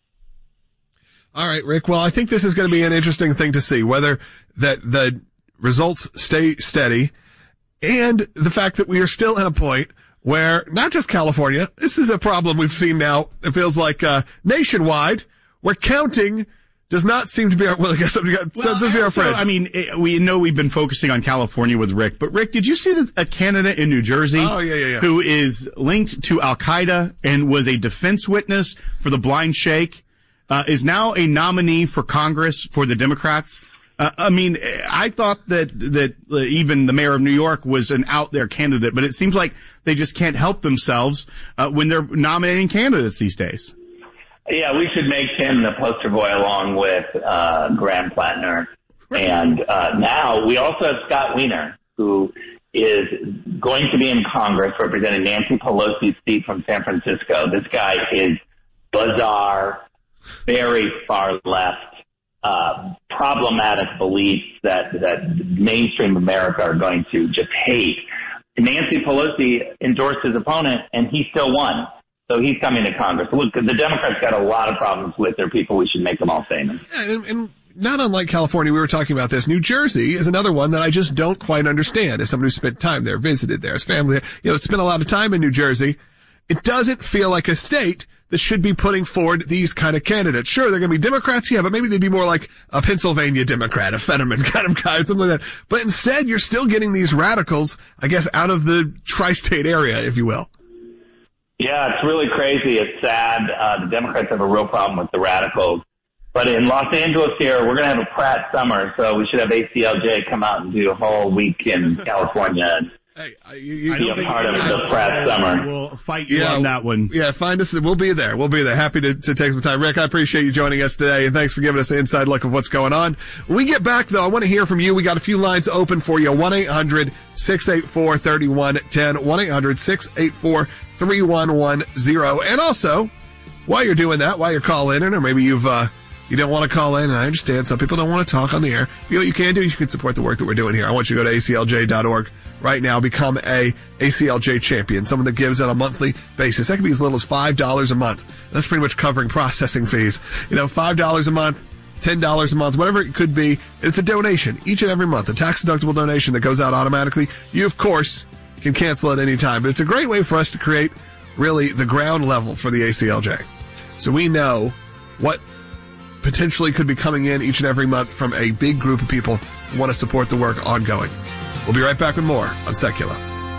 All right, Rick. Well, I think this is going to be an interesting thing to see, whether that the results stay steady and the fact that we are still at a point where not just California, this is a problem we've seen now. It feels like nationwide, where counting does not seem to be our, I guess we got our friend. I mean, we know we've been focusing on California with Rick, but Rick, did you see that a candidate in New Jersey who is linked to Al-Qaeda and was a defense witness for the Blind Sheikh, is now a nominee for Congress for the Democrats? I thought that even the mayor of New York was an out there candidate, but it seems like they just can't help themselves when they're nominating candidates these days. Yeah, we should make him the poster boy along with Graham Plattner. And now we also have Scott Wiener, who is going to be in Congress representing Nancy Pelosi's seat from San Francisco. This guy is bizarre, very far left, problematic beliefs that mainstream America are going to just hate. Nancy Pelosi endorsed his opponent, and he still won. So he's coming to Congress. Look, the Democrats got a lot of problems with their people. We should make them all famous. And not unlike California, we were talking about this. New Jersey is another one that I just don't quite understand. As somebody who spent time there, visited there, as family there, spent a lot of time in New Jersey. It doesn't feel like a state that should be putting forward these kind of candidates. Sure, they're going to be Democrats, yeah, but maybe they'd be more like a Pennsylvania Democrat, a Fetterman kind of guy, something like that. But instead, you're still getting these radicals, I guess, out of the tri-state area, if you will. Yeah, it's really crazy. It's sad. The Democrats have a real problem with the radicals. But in Los Angeles here, we're going to have a Pratt summer, so we should have ACLJ come out and do a whole week in California and be a part of the Pratt summer. We'll fight you on that one. Yeah, find us. We'll be there. We'll be there. Happy to take some time. Rick, I appreciate you joining us today, and thanks for giving us an inside look of what's going on. When we get back, though, I want to hear from you. We got a few lines open for you. 1-800-684-3110. 1-800-684-3110. And also, while you're doing that, while you're calling in, or maybe you don't want to call in, and I understand some people don't want to talk on the air. You know what you can do? You can support the work that we're doing here. I want you to go to aclj.org right now. Become a ACLJ champion, someone that gives on a monthly basis. That could be as little as $5 a month. That's pretty much covering processing fees. $5 a month, $10 a month, whatever it could be. It's a donation each and every month, a tax-deductible donation that goes out automatically. You, of course, can cancel at any time. But it's a great way for us to create really the ground level for the ACLJ. So we know what potentially could be coming in each and every month from a big group of people who want to support the work ongoing. We'll be right back with more on Secular.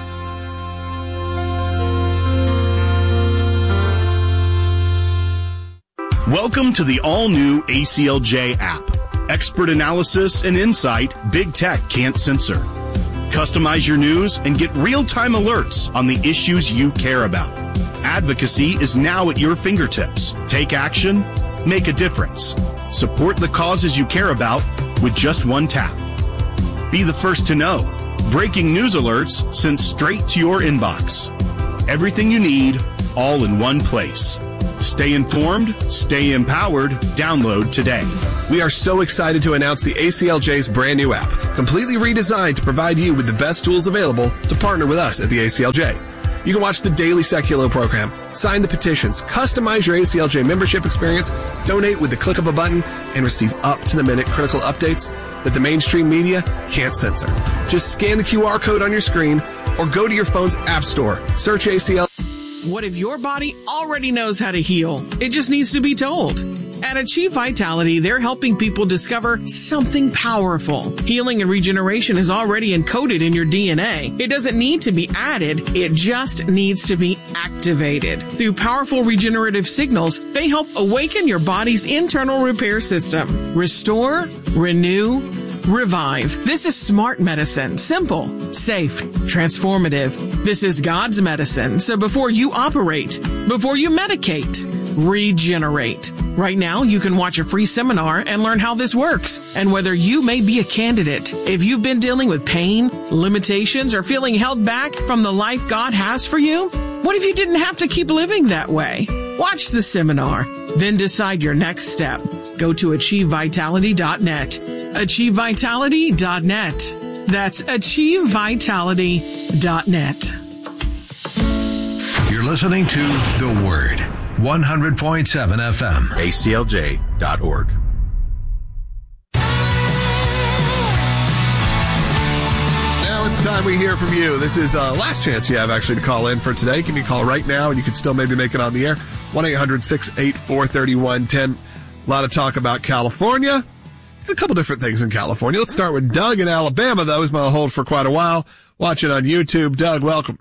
Welcome to the all-new ACLJ app. Expert analysis and insight big tech can't censor. Customize your news and get real-time alerts on the issues you care about. Advocacy is now at your fingertips. Take action, make a difference. Support the causes you care about with just one tap. Be the first to know. Breaking news alerts sent straight to your inbox. Everything you need, all in one place. Stay informed, stay empowered. Download today. We are so excited to announce the ACLJ's brand new app, completely redesigned to provide you with the best tools available to partner with us at the ACLJ. You can watch the daily Seculo program, sign the petitions, customize your ACLJ membership experience, donate with the click of a button, and receive up-to-the-minute critical updates that the mainstream media can't censor. Just scan the QR code on your screen or go to your phone's app store, search ACL. What if your body already knows how to heal? It just needs to be told. At Achieve Vitality, they're helping people discover something powerful. Healing and regeneration is already encoded in your DNA. It doesn't need to be added. It just needs to be activated. Through powerful regenerative signals, they help awaken your body's internal repair system. Restore, renew, revive. This is smart medicine. Simple, safe, transformative. This is God's medicine. So before you operate, before you medicate, regenerate. Right now, you can watch a free seminar and learn how this works and whether you may be a candidate. If you've been dealing with pain, limitations, or feeling held back from the life God has for you, what if you didn't have to keep living that way? Watch the seminar, then decide your next step. Go to AchieveVitality.net. AchieveVitality.net. That's AchieveVitality.net. You're listening to The Word. 100.7 FM. ACLJ.org. Now it's time we hear from you. This is last chance you have actually to call in for today. Give me a call right now and you can still maybe make it on the air. 1-800-684-3110. A lot of talk about California. A couple different things in California. Let's start with Doug in Alabama, though. He's been on hold for quite a while. Watching on YouTube. Doug, welcome.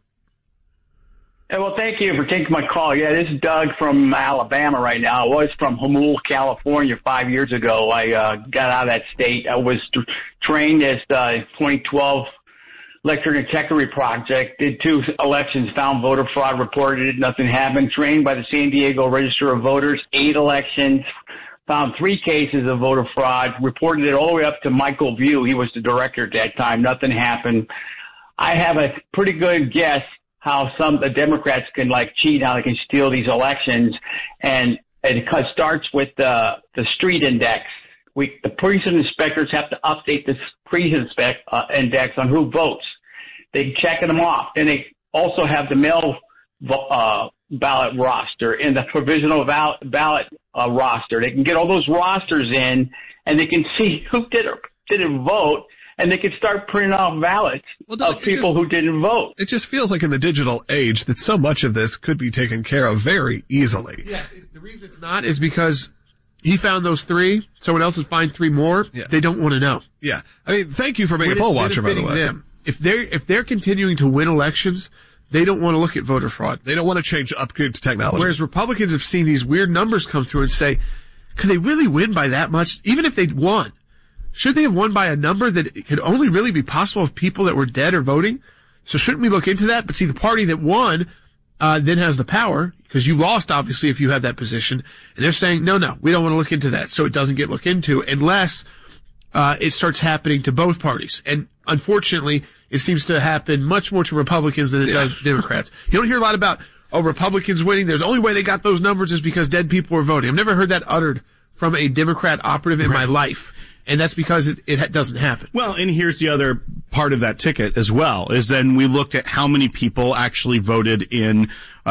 Well, thank you for taking my call. Yeah, this is Doug from Alabama right now. I was from Humboldt, California 5 years ago. I got out of that state. I was trained as the 2012 Electric Integrity Project, did 2 elections, found voter fraud, reported it, nothing happened. Trained by the San Diego Register of Voters, 8 elections, found 3 cases of voter fraud, reported it all the way up to Michael View. He was the director at that time. Nothing happened. I have a pretty good guess how the Democrats can cheat, how they can steal these elections. And it starts with the street index. The precinct inspectors have to update this precinct index on who votes. They checking them off. And they also have the mail ballot roster and the provisional ballot roster. They can get all those rosters in and they can see who didn't vote. And they could start printing off ballots of people who didn't vote. It just feels like in the digital age that so much of this could be taken care of very easily. Yeah, the reason it's not is because he found those 3. Someone else would find 3 more. Yeah. They don't want to know. Yeah. I mean, thank you for being a poll watcher, by the way. If they're continuing to win elections, they don't want to look at voter fraud. They don't want to change upgrade to technology. Whereas Republicans have seen these weird numbers come through and say, could they really win by that much? Even if they'd won. Should they have won by a number that could only really be possible of people that were dead or voting? So shouldn't we look into that? But see, the party that won, then has the power, because you lost, obviously, if you have that position. And they're saying, no, we don't want to look into that. So it doesn't get looked into unless, it starts happening to both parties. And unfortunately, it seems to happen much more to Republicans than it does Democrats. You don't hear a lot about, Republicans winning. There's the only way they got those numbers is because dead people were voting. I've never heard that uttered from a Democrat operative in my life. And that's because it doesn't happen. Well, and here's the other part of that ticket as well, is then we looked at how many people actually voted in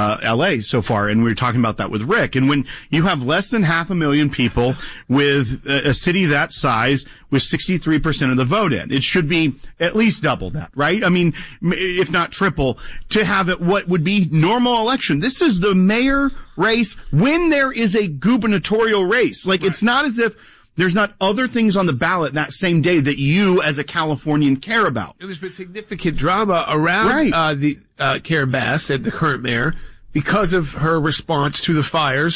LA so far, and we were talking about that with Rick. And when you have less than 500,000 people with a city that size with 63% of the vote in, it should be at least double that, right? I mean, if not triple, to have it what would be normal election. This is the mayor race when there is a gubernatorial race. Like, it's not as if there's not other things on the ballot that same day that you as a Californian care about. And there's been significant drama around Karen Bass and the current mayor because of her response to the fires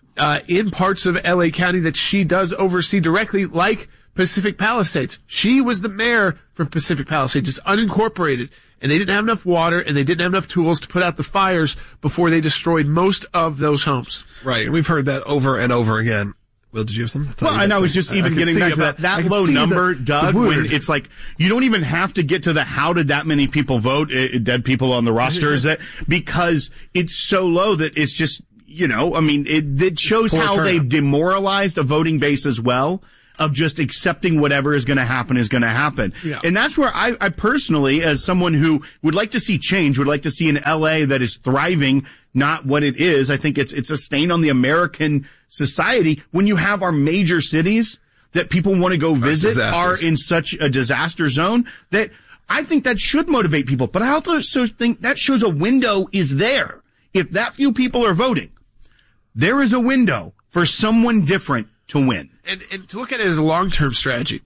in parts of LA County that she does oversee directly, like Pacific Palisades. She was the mayor for Pacific Palisades. It's unincorporated, and they didn't have enough water, and they didn't have enough tools to put out the fires before they destroyed most of those homes. Right, and we've heard that over and over again. Will, did you have something? Well, and I was just even getting back to that low number, Doug, when it's like, you don't even have to get to the how did that many people vote, dead people on the roster, is that because it's so low that it's just, I mean, it shows how they've demoralized a voting base as well, of just accepting whatever is going to happen is going to happen. Yeah. And that's where I personally, as someone who would like to see change, would like to see an LA that is thriving, not what it is. I think it's a stain on the American society when you have our major cities that people want to go visit are in such a disaster zone that I think that should motivate people. But I also think that shows a window is there. If that few people are voting, there is a window for someone different to win. And to look at it as a long-term strategy,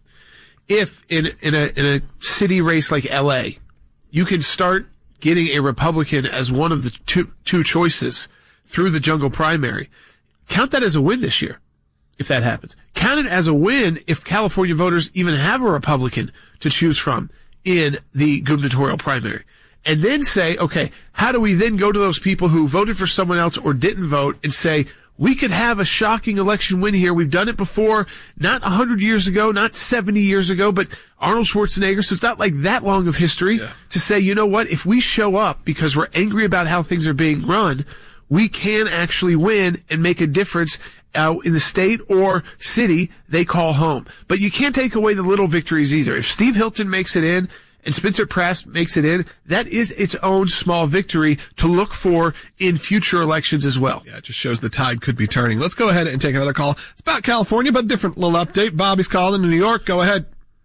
if in a city race like LA, you can start getting a Republican as one of the two choices through the jungle primary, count that as a win this year, if that happens. Count it as a win if California voters even have a Republican to choose from in the gubernatorial primary. And then say, okay, how do we then go to those people who voted for someone else or didn't vote and say, we could have a shocking election win here. We've done it before, not 100 years ago, not 70 years ago, but Arnold Schwarzenegger. So it's not like that long of history to say, you know what, if we show up because we're angry about how things are being run, we can actually win and make a difference in the state or city they call home. But you can't take away the little victories either. If Steve Hilton makes it in, and Spencer Pratt makes it in, that is its own small victory to look for in future elections as well. Yeah, it just shows the tide could be turning. Let's go ahead and take another call. It's about California, but a different little update. Bobby's calling in New York. Go ahead.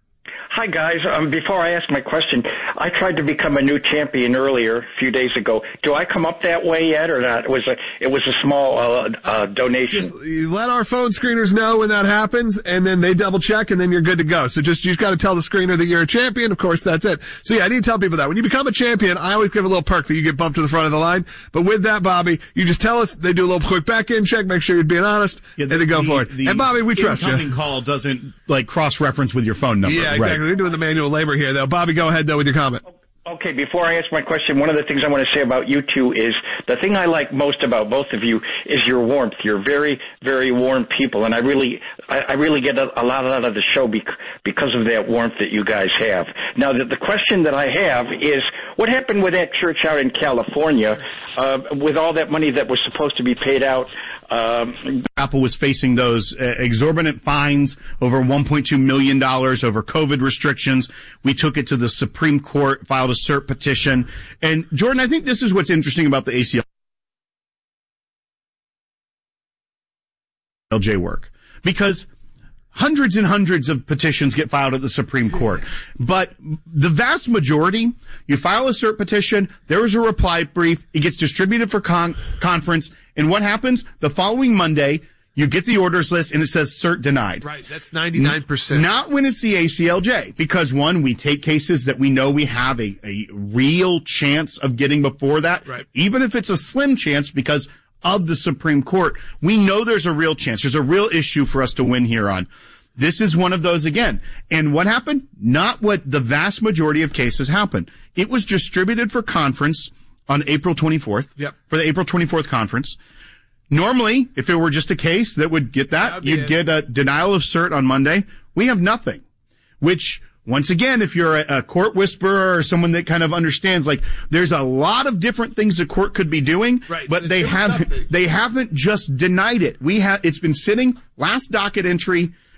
Hi, guys. Before I ask my question, I tried to become a new champion earlier, a few days ago. Do I come up that way yet or not? It was a small donation. Just you let our phone screeners know when that happens, and then they double check, and then you're good to go. So you just got to tell the screener that you're a champion. Of course, that's it. So yeah, I need to tell people that when you become a champion, I always give a little perk that you get bumped to the front of the line. But with that, Bobby, you just tell us. They do a little quick back-end check, make sure you're being honest, and then go for it. And Bobby, we trust you. The incoming call doesn't cross-reference with your phone number. Yeah, exactly. Right. They're doing the manual labor here, though. Bobby, go ahead, though, with your comment. Okay, before I ask my question, one of the things I want to say about you two is the thing I like most about both of you is your warmth. You're very, very warm people, and I really get a lot out of the show because of that warmth that you guys have. Now, the question that I have is, what happened with that church out in California with all that money that was supposed to be paid out? Apple was facing those exorbitant fines, over $1.2 million over COVID restrictions. We took it to the Supreme Court, filed a cert petition. And Jordan, I think this is what's interesting about the ACLJ work, because hundreds and hundreds of petitions get filed at the Supreme Court. But the vast majority, you file a cert petition, there is a reply brief, it gets distributed for conference, and what happens? The following Monday, you get the orders list and it says cert denied. Right, that's 99%. Not when it's the ACLJ, because one, we take cases that we know we have a real chance of getting before that, right. Even if it's a slim chance because of the Supreme Court, we know there's a real chance. There's a real issue for us to win here on. This is one of those again. And what happened? Not what the vast majority of cases happen. It was distributed for conference on April 24th. Yep. For the April 24th conference. Normally, if it were just a case that would get that, you'd get a denial of cert on Monday. We have nothing, which, once again, if you're a court whisperer or someone that kind of understands, there's a lot of different things the court could be doing, right, but they haven't just denied it. It's been sitting, last docket entry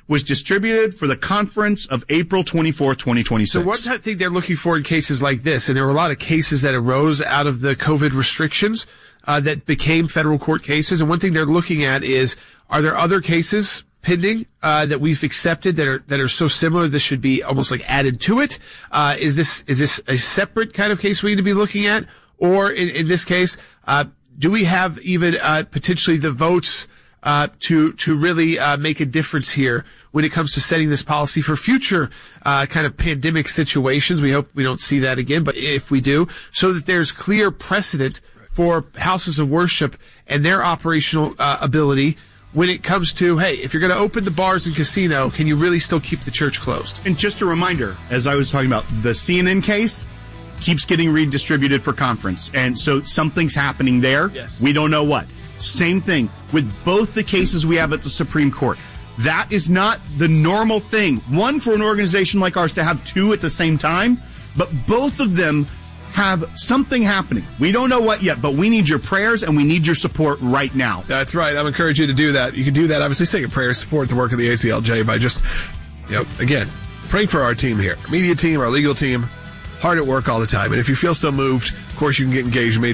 was distributed for the conference of April 24, 2026. So one thing they're looking for in cases like this, and there were a lot of cases that arose out of the COVID restrictions that became federal court cases, and one thing they're looking at is, are there other cases pending that we've accepted that are so similar this should be almost like added to it? Is this a separate kind of case we need to be looking at? Or in this case, do we have even potentially the votes to really make a difference here when it comes to setting this policy for future kind of pandemic situations? We hope we don't see that again, but if we do, so that there's clear precedent for houses of worship and their operational ability when it comes to, hey, if you're going to open the bars and casino, can you really still keep the church closed? And just a reminder, as I was talking about, the CNN case keeps getting redistributed for conference. And so something's happening there. Yes. We don't know what. Same thing with both the cases we have at the Supreme Court. That is not the normal thing. One, for an organization like ours to have two at the same time, but both of them have something happening. We don't know what yet, but we need your prayers and we need your support right now. That's right. I'm encouraging you to do that. You can do that, obviously, say a prayer, support the work of the ACLJ by just, again, praying for our team here, our media team, our legal team, hard at work all the time. And if you feel so moved, of course, you can get engaged.